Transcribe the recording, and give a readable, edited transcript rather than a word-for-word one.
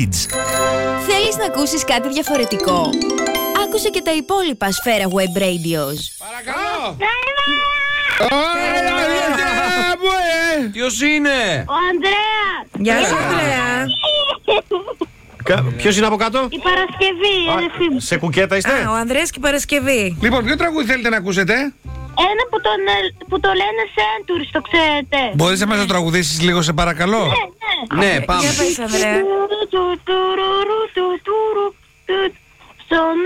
Θέλεις να ακούσεις κάτι διαφορετικό? Άκουσε και τα υπόλοιπα Σφαίρα Web Radios. Παρακαλώ! Ποιος είναι? Ο Ανδρέας! Γεια σου, Ανδρέα. Ποιος είναι από κάτω? Η Παρασκευή, η αδερφή μου. Σε κουκέτα είστε? Ο Ανδρέας και η Παρασκευή. Λοιπόν, ποιο τραγούδι θέλετε να ακούσετε? Ένα που το λένε Centuries, το ξέρετε. Μπορείς να μας το τραγουδήσεις λίγο, σε παρακαλώ? Ναι, πάμε. Για πες, Ανδρέα. Στον